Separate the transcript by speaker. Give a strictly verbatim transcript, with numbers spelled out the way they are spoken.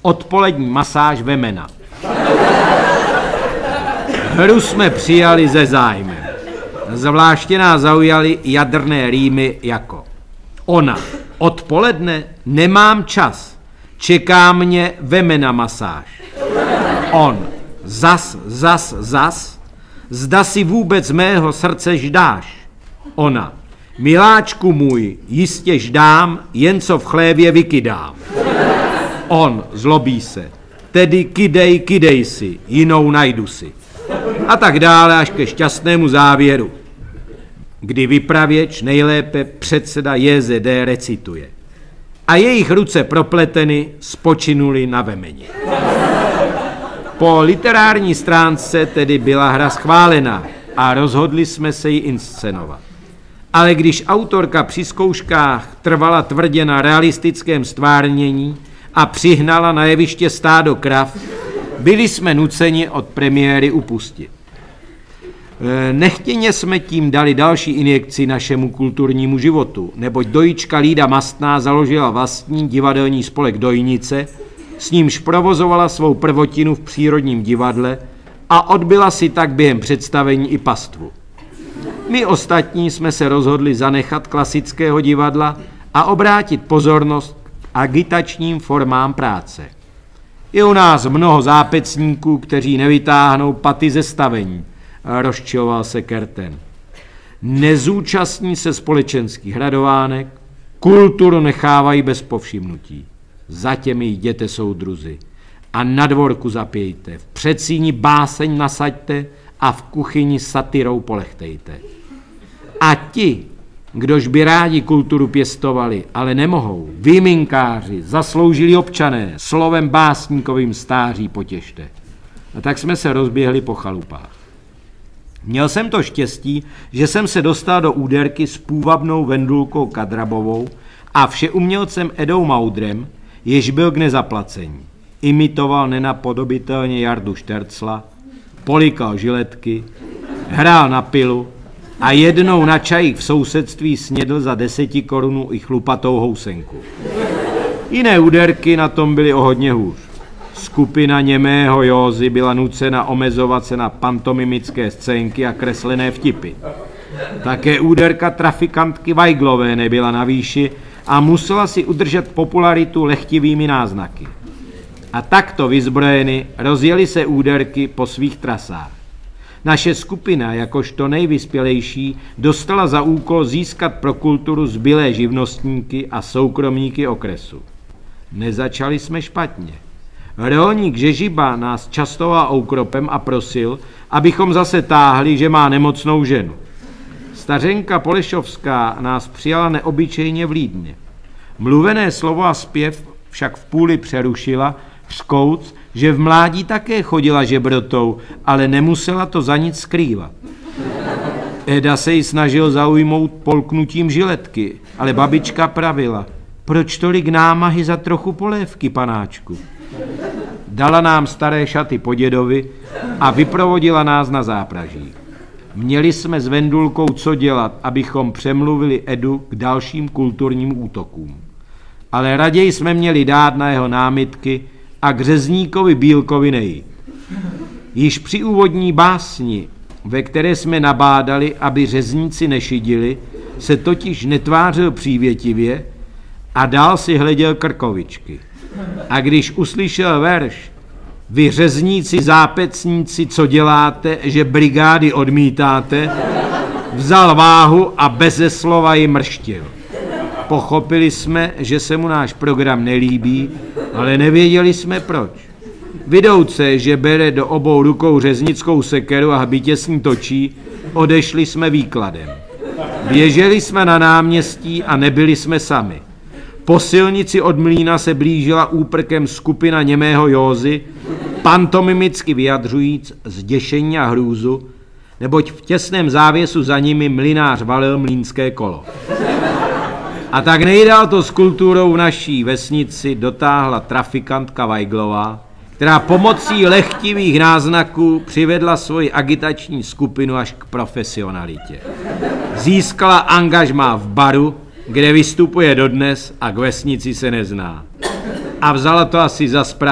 Speaker 1: odpolední masáž Vemena. Hru jsme přijali ze zájmem. Zvláště nás zaujaly jadrné rýmy jako: ona, odpoledne, nemám čas, čeká mě Vemena masáž. On, zas, zas, zas, zda si vůbec mého srdce ždáš. Ona, miláčku můj, jistě ždám, jen co v chlévě vykydám. On, zlobí se, tedy kydej, kydej si, jinou najdu si. A tak dále až ke šťastnému závěru, kdy vypravěč, nejlépe předseda J Z D, recituje: a jejich ruce propleteny spočinuli na Vemeně. Po literární stránce tedy byla hra schválena a rozhodli jsme se ji inscenovat. Ale když autorka při zkouškách trvala tvrdě na realistickém stvárnění a přihnala na jeviště stádo krav, byli jsme nuceni od premiéry upustit. Nechtěně jsme tím dali další injekci našemu kulturnímu životu, neboť dojička Lída Mastná založila vlastní divadelní spolek Dojnice, s nímž provozovala svou prvotinu v přírodním divadle a odbyla si tak během představení i pastvu. My ostatní jsme se rozhodli zanechat klasického divadla a obrátit pozornost k agitačním formám práce. Je u nás mnoho zápecníků, kteří nevytáhnou paty ze stavení, rozčiloval se Kerten. Nezúčastní se společenských hradovánek, kulturu nechávají bez povšimnutí. Za těmi jděte, soudruzi, a na dvorku zapějte, v předsíni báseň nasaďte a v kuchyni satyrou polechtejte. A ti, kdož by rádi kulturu pěstovali, ale nemohou, výminkáři, zasloužilí občané, slovem básníkovým stáří potěšte. A tak jsme se rozběhli po chalupách. Měl jsem to štěstí, že jsem se dostal do úderky s půvabnou Vendulkou Kadrabovou a všeumělcem Edou Maudrem, jež byl k nezaplacení. Imitoval nenapodobitelně Jardu Štercla, polikal žiletky, hrál na pilu a jednou na čajích v sousedství snědl za deseti korunů i chlupatou housenku. Jiné úderky na tom byly o hodně hůř. Skupina němého Józy byla nucena omezovat se na pantomimické scénky a kreslené vtipy. Také úderka trafikantky Weiglové nebyla na výši a musela si udržet popularitu lehtivými náznaky. A takto vyzbrojeny rozjeli se úderky po svých trasách. Naše skupina, jakožto nejvyspělejší, dostala za úkol získat pro kulturu zbylé živnostníky a soukromníky okresu. Nezačali jsme špatně. Rolník Žežiba nás častoval oukropem a prosil, abychom zase táhli, že má nemocnou ženu. Stařenka Polešovská nás přijala neobyčejně vlídně. Mluvené slovo a zpěv však v půli přerušila, řkouc, že v mládí také chodila žebrotou, ale nemusela to za nic skrývat. Eda se jí snažil zaujmout polknutím žiletky, ale babička pravila: proč tolik námahy za trochu polévky, panáčku? Dala nám staré šaty po dědovi a vyprovodila nás na zápraží. Měli jsme s Vendulkou co dělat, abychom přemluvili Edu k dalším kulturním útokům. Ale raději jsme měli dát na jeho námitky a k řezníkovi Bílkovi nejít. Již při úvodní básni, ve které jsme nabádali, aby řezníci nešidili, se totiž netvářil přívětivě a dál si hleděl krkovičky. A když uslyšel verš: vy řezníci, zápecníci, co děláte, že brigády odmítáte, vzal váhu a beze slova ji mrštil. Pochopili jsme, že se mu náš program nelíbí, ale nevěděli jsme proč. Vidouce, že bere do obou rukou řeznickou sekeru a hbitě s ní točí, odešli jsme výkladem. Běželi jsme na náměstí a nebyli jsme sami. Po silnici od mlýna se blížila úprkem skupina němého Józy, pantomimicky vyjadřujíc zděšení a hrůzu, neboť v těsném závěsu za nimi mlynář valil mlýnské kolo. A tak nejdál to s kulturou v naší vesnici dotáhla trafikantka Weiglová, která pomocí lehtivých náznaků přivedla svoji agitační skupinu až k profesionalitě. Získala angažmá v baru, kde vystupuje dodnes a k vesnici se nezná. A vzala to asi za správné.